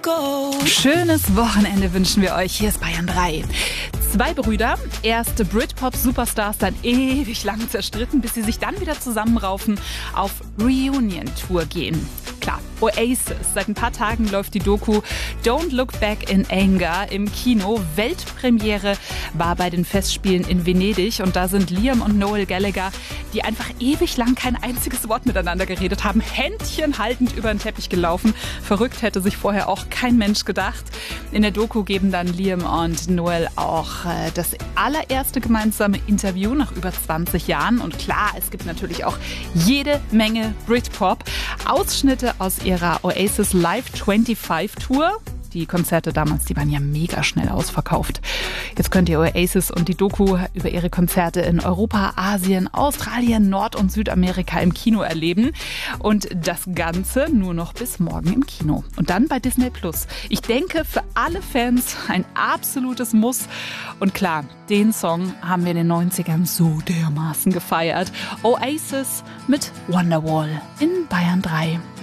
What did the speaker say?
Schönes Wochenende wünschen wir euch. Hier ist Bayern 3. Zwei Brüder, erste Britpop-Superstars, dann ewig lang zerstritten, bis sie sich dann wieder zusammenraufen, auf Reunion-Tour gehen. Klar, Oasis. Seit ein paar Tagen läuft die Doku Don't Look Back in Anger im Kino. Weltpremiere war bei den Festspielen in Venedig. Und da sind Liam und Noel Gallagher, die einfach ewig lang kein einziges Wort miteinander geredet haben, Händchen haltend über den Teppich gelaufen. Verrückt hätte sich vorher auch kein Mensch gedacht. In der Doku geben dann Liam und Noel auch das allererste gemeinsame Interview nach über 20 Jahren. Und klar, es gibt natürlich auch jede Menge Britpop. Ausschnitte aus ihrer Oasis Live 25 Tour. Die Konzerte damals, die waren ja mega schnell ausverkauft. Jetzt könnt ihr Oasis und die Doku über ihre Konzerte in Europa, Asien, Australien, Nord- und Südamerika im Kino erleben. Und das Ganze nur noch bis morgen im Kino. Und dann bei Disney+. Ich denke, für alle Fans ein absolutes Muss. Und klar, den Song haben wir in den 90ern so dermaßen gefeiert. Oasis mit Wonderwall in Bayern 3.